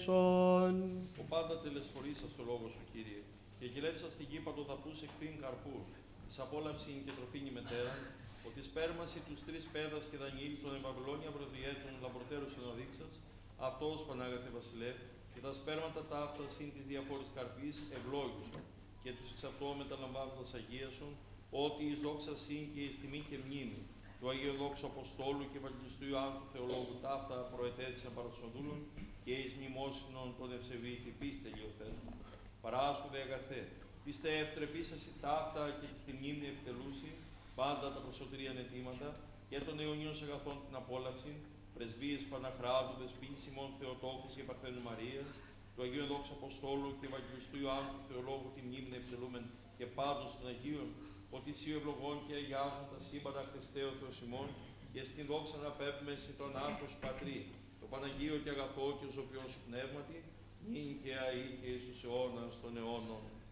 ελέησον. Ο πάντα τελεσφορήσας το λόγο σου, Κύριε, και γυλέψας την γη παντοδαπούς εκπίν καρπούς, της απόλαυσιν και τροφήν ημετέραν, ότι σπέρμαση τους τρεις πέδας και Δανιήλ των Ευαγγελόνια βροδιέτων λαμπροτέρους ενοδείξας, αυτός Πανάγαθε Βασιλεύ, και τα σπέρματα ταύτα συν της διαφόρης καρπής ευλόγησον, και τους εξ αυτό μεταλαμβάνοντας αγίασον, ότι εις δόξα συν και εις τιμή και μνήμη, του Αγίου Δόξου Αποστόλου και Ευαγγελιστού Ιωάννου του Θεολόγου ταύτα προετέθησαν παρασοδούλων και εις μνημόσυνον των ευσεβήτη πίστε λιωθέτων. Παράσκουδε αγαθέ, πίστε ευτρεπίσασι ταύτα και στη μνήμη επιτελούσι, πάντα τα προσωτηρίαν αιτήματα και των αιωνίων αγαθών την απόλαυση, πρεσβείες Παναχράτου, Δεσπίν Σιμών Θεοτόκου και Παρθένου Μαρίας, του Αγίου Δόξου Αποστόλου και Ευαγγελιστού Ιωάννου του Θεολόγου τη μνήμη επιτελούμεν και πάντων των Αγίων, ότι σύ ευλογών και αγιάζουν τα σύμπαντα Χριστέ ο Θεός ημών, και στην δόξα να πέπουμε συν τον Άρχος Πατρί, το Παναγίο και αγαθό και ο Ζωπιός σου πνεύματι, νυν και αεί και εις τους αιώνας των αιώνων.